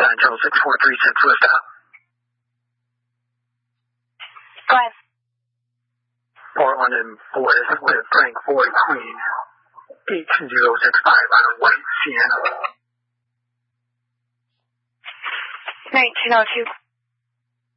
Control 6436, list out. Go ahead. Portland and Boys with Frank Boyd Queen. 18065 on a white Sienna. 1902.